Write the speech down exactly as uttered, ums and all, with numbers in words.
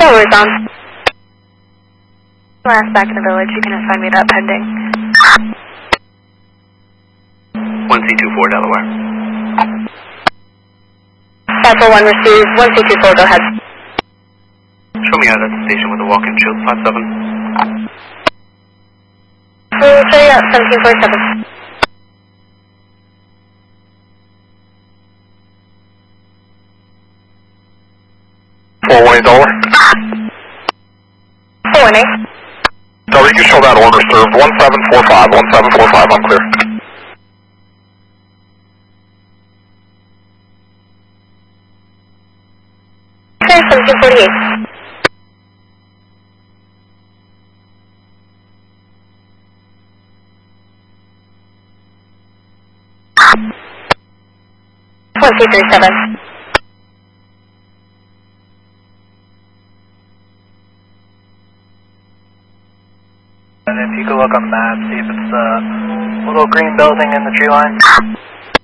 Forward on. Last back in the village, you can assign me that pending. one C two four Delaware. five four one received, one C two four, go ahead. Show me out at the station with a walk-in shield, five seven. We'll show you out, seventeen forty-seven. four one eight Delaware. four one eight. Delaware, you can show that order served, one seven four five, one seven four five, I'm clear. Okay, seventeen forty-eight. one two three seven. And if you could look on the map, see if it's the little green building in the tree line.